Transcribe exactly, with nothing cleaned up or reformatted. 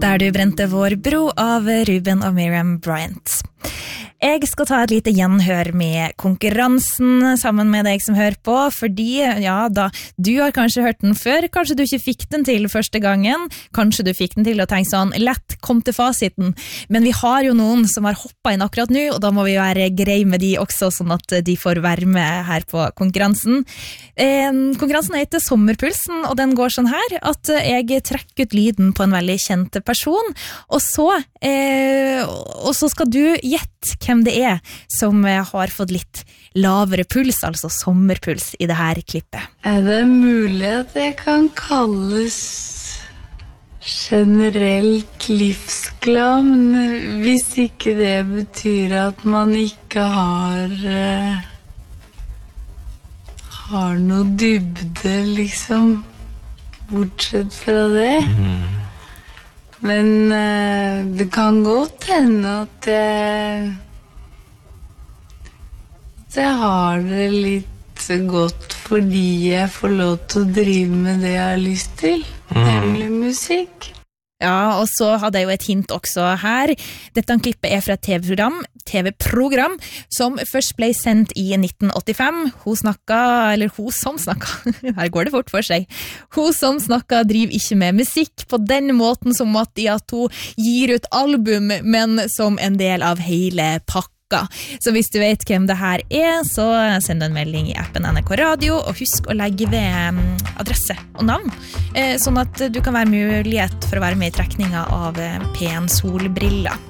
Der du brente vår bro av Ruben og Miriam Bryant. Jeg skal ta et lite gjenhør med konkurransen sammen med deg som hører på, fordi, ja da, du har kanskje hørt den før, kanskje du ikke fikk den til første gangen, kanskje du fikk den til å tenke sånn, lett, kom til fasiten, men vi har jo noen som har hoppet inn akkurat nå, og da må vi være grei med de også, sånn at de får være med her på konkurransen. Eh, konkurransen heter Sommerpulsen, og den går sånn her, at jeg trekker ut lyden på en veldig kjent person, og så, eh, og så skal du gjette hvem det er som har fått litt lavere puls, altså sommerpuls i det her klippet. Er det mulig at jeg kan kalles generelt livsglad, men hvis ikke det betyr at man ikke har uh, har noe dybde, liksom, bortsett fra det. Mm. Men uh, det kan godt hende at jeg at jeg har det litt godt fordi jeg får lov til å drive med det jeg har lyst til, mm. nemlig musikk. Ja, og så hadde jeg jo et hint også her. Dette klippet er fra et T V-program, T V-program som først ble sendt i nitten åttifem. Hun snakket, eller hun som snakket, her går det fort for seg. Hun som snakket driver ikke med musikk på den måten som at, de at hun gir ut album, men som en del av hele pakka. Så hvis du vet hvem det her er, så send en melding i appen N R K Radio, og husk å legge ved adresse og navn, sånn at du kan være mulighet for å være med i trekningen av P en solbriller.